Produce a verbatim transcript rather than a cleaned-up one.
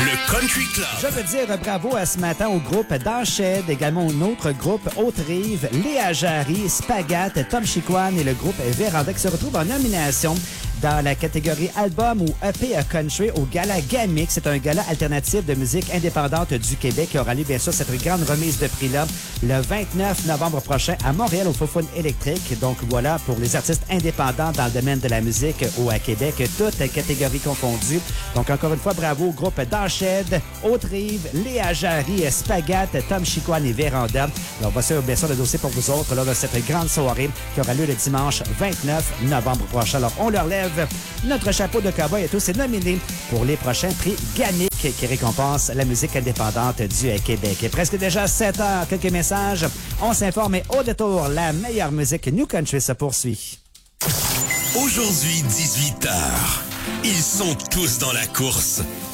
Le Country Club. Je veux dire bravo à ce matin au groupe d'Enchède, également un autre groupe Haute-Rive, Léa Jarry, Spagat, Tom Chicoine et le groupe Véranda qui se retrouvent en nomination dans la catégorie album ou E P Country au Gala Gamix. C'est un gala alternatif de musique indépendante du Québec qui aura lieu, bien sûr, cette grande remise de prix-là le vingt-neuf novembre prochain à Montréal au Fofone électrique. Donc voilà, pour les artistes indépendants dans le domaine de la musique au à Québec, toutes catégories confondues. Donc encore une fois, bravo au groupe d'Enchède, Haute-Rive, Léa Jarry, Spagat, Tom Chicoine et Véranda. Alors voici bien sûr le dossier pour vous autres lors de cette grande soirée qui aura lieu le dimanche vingt-neuf novembre prochain. Alors on leur lève notre chapeau de cowboy et tous est nominé pour les prochains prix Gamic qui récompense la musique indépendante du Québec. Et presque déjà sept heures, quelques messages. On s'informe et au détour, la meilleure musique New Country se poursuit. Aujourd'hui, dix-huit heures. Ils sont tous dans la course.